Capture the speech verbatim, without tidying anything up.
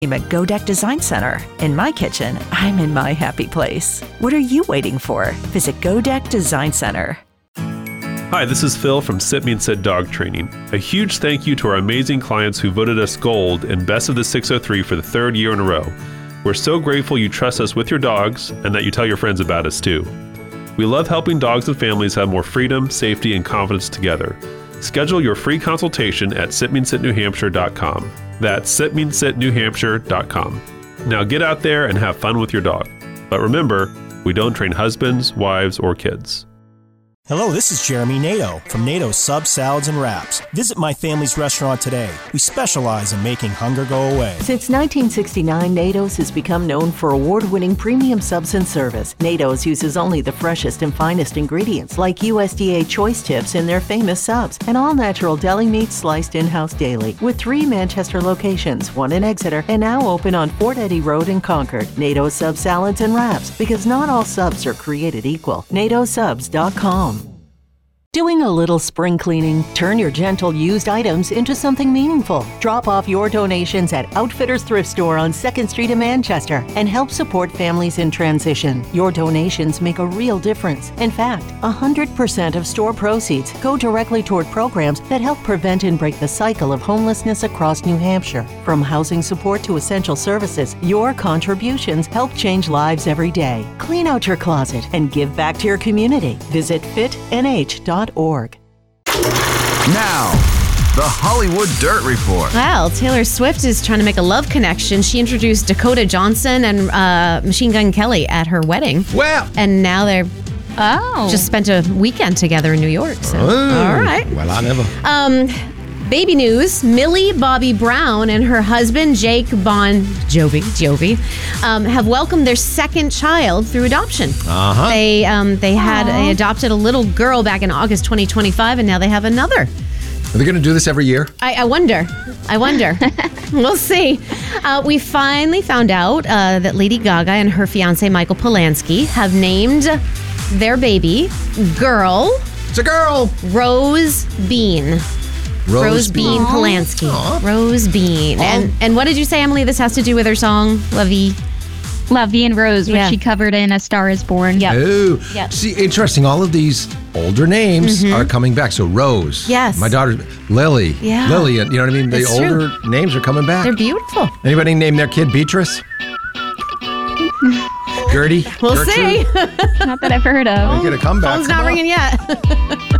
I'm at Godeck Design Center. In my kitchen, I'm in my happy place. What are you waiting for? Visit Godeck Design Center. Hi, this is Phil from Sit Me and Sit Dog Training. A huge thank you to our amazing clients who voted us gold and best of the six oh three for the third year in a row. We're so grateful you trust us with your dogs and that you tell your friends about us too. We love helping dogs and families have more freedom, safety, and confidence together. Schedule your free consultation at sit me and sit new hampshire dot com. That's sit me and sit new hampshire dot com. Now get out there and have fun with your dog. But remember, we don't train husbands, wives, or kids. Hello, this is Jeremy Nato from Nato's Sub Salads and Wraps. Visit my family's restaurant today. We specialize in making hunger go away. Since nineteen sixty-nine, Nato's has become known for award-winning premium subs and service. Nato's uses only the freshest and finest ingredients like U S D A choice tips in their famous subs and all-natural deli meat sliced in-house daily. With three Manchester locations, one in Exeter, and now open on Fort Eddie Road in Concord. Nato's Sub Salads and Wraps, because not all subs are created equal. nato subs dot com. Doing a little spring cleaning? Turn your gentle used items into something meaningful. Drop off your donations at Outfitters Thrift Store on second Street in Manchester and help support families in transition. Your donations make a real difference. In fact, one hundred percent of store proceeds go directly toward programs that help prevent and break the cycle of homelessness across New Hampshire. From housing support to essential services, your contributions help change lives every day. Clean out your closet and give back to your community. Visit fit n h dot org. Now, the Hollywood Dirt Report. Well, Taylor Swift is trying to make a love connection. She introduced Dakota Johnson and uh, Machine Gun Kelly at her wedding. Well, and now they're oh just spent a weekend together in New York. So, oh, all right. Well, I never. Um, baby news: Millie Bobby Brown and her husband Jake Bon Jovi, Jovi, um, have welcomed their second child through adoption. Uh huh. They um, they had they adopted a little girl back in August twenty twenty-five, and now they have another. Are they going to do this every year? I, I wonder. I wonder. We'll see. Uh, we finally found out uh, that Lady Gaga and her fiance Michael Polanski have named their baby girl. It's a girl. Rose Bean. Rose, Rose Bean Aww. Polanski. Aww. Rose Bean. Aww. And and what did you say, Emily? This has to do with her song, La Vie? La Vie en Rose, which Yeah. she covered in A Star Is Born. Yep. Oh, Yep. see, interesting. All of these older names Mhm. are coming back. So Rose. Yes. My daughter, Lily. Yeah. Lily. You know what I mean? The It's older true. names are coming back. They're beautiful. Anybody name their kid Beatrice? Gertie? We'll Gertrude? see. Not that I've heard of. They get a comeback. Phone's Come not on. ringing yet.